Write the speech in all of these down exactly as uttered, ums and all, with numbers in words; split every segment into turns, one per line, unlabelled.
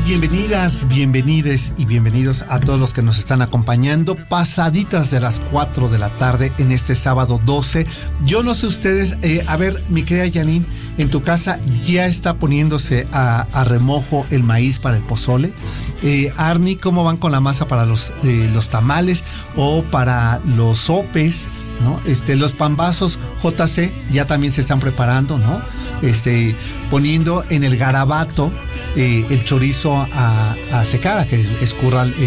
Bienvenidas, bienvenides y bienvenidos a todos los que nos están acompañando pasaditas de las cuatro de la tarde en este sábado doce. Yo no sé ustedes, eh, a ver, mi querida Janine, en tu casa ya está poniéndose a, a remojo el maíz para el pozole. Eh, Arnie, ¿cómo van con la masa para los, eh, los tamales o para los sopes? ¿No? Este, los pambazos J C ya también se están preparando, ¿no? Este, poniendo en el garabato eh, el chorizo a, a secar, a que escurra el,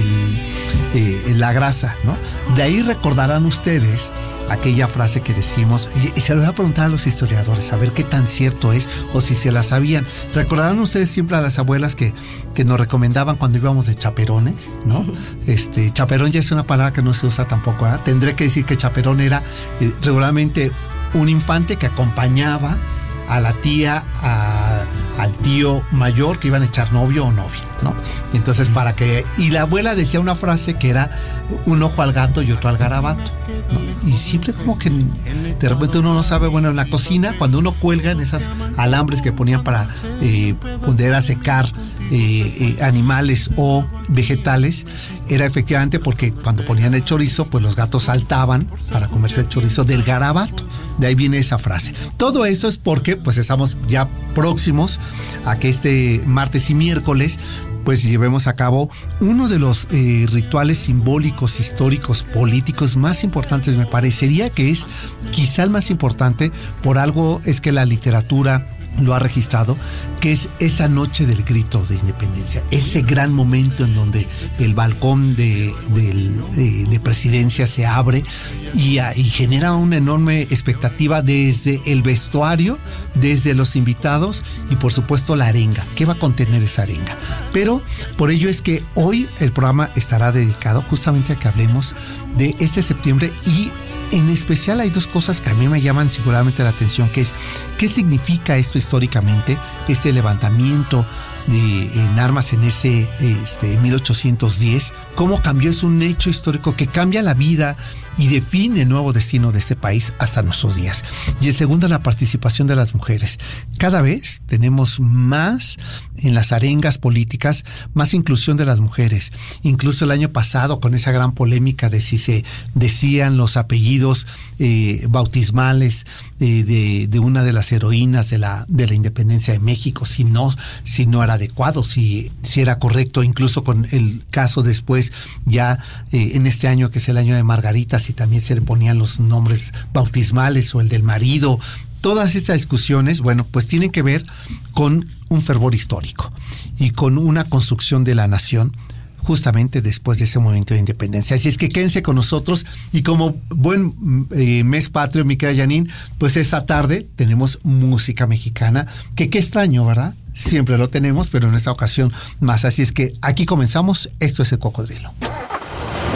eh, la grasa, ¿no? De ahí recordarán ustedes aquella frase que decimos, y, y se lo voy a preguntar a los historiadores, a ver qué tan cierto es o si se la sabían. Recordarán ustedes siempre a las abuelas que, que nos recomendaban cuando íbamos de chaperones, ¿no? Este, chaperón ya es una palabra que no se usa tampoco, ¿eh? Tendré que decir que chaperón era eh, regularmente un infante que acompañaba a la tía, a, al tío mayor que iban a echar novio o novia, ¿no? Y entonces para que... Y la abuela decía una frase que era un ojo al gato y otro al garabato, ¿no? Y siempre como que de repente uno no sabe, bueno, en la cocina, cuando uno cuelga en esas alambres que ponían para eh, poder a secar eh, eh, animales o vegetales, era efectivamente porque cuando ponían el chorizo, pues los gatos saltaban para comerse el chorizo del garabato. De ahí viene esa frase. Todo eso es porque pues estamos ya próximos a que este martes y miércoles pues llevemos a cabo uno de los eh, rituales simbólicos, históricos, políticos más importantes. Me parecería que es quizá el más importante, por algo es que la literatura lo ha registrado, que es esa noche del grito de independencia, ese gran momento en donde el balcón de, de, de, de presidencia se abre y, y genera una enorme expectativa desde el vestuario, desde los invitados y por supuesto la arenga. ¿Qué va a contener esa arenga? Pero por ello es que hoy el programa estará dedicado justamente a que hablemos de este septiembre y en especial hay dos cosas que a mí me llaman singularmente la atención, que es qué significa esto históricamente, este levantamiento de, en armas en ese este, mil ochocientos diez, cómo cambió, es un hecho histórico que cambia la vida y define el nuevo destino de este país hasta nuestros días. Y en segundo, la participación de las mujeres. Cada vez tenemos más en las arengas políticas, más inclusión de las mujeres. Incluso el año pasado, con esa gran polémica de si se decían los apellidos eh, bautismales eh, de, de una de las heroínas de la, de la independencia de México, si no, si no era adecuado, si, si era correcto, incluso con el caso después, ya eh, en este año que es el año de Margarita, si también se le ponían los nombres bautismales o el del marido. Todas estas discusiones, bueno, pues tienen que ver con un fervor histórico y con una construcción de la nación justamente después de ese momento de independencia. Así es que quédense con nosotros y como buen eh, mes patrio, mi querida Janine, pues esta tarde tenemos música mexicana, que qué extraño, ¿verdad? Siempre lo tenemos, pero en esta ocasión más. Así es que aquí comenzamos. Esto es El Cocodrilo.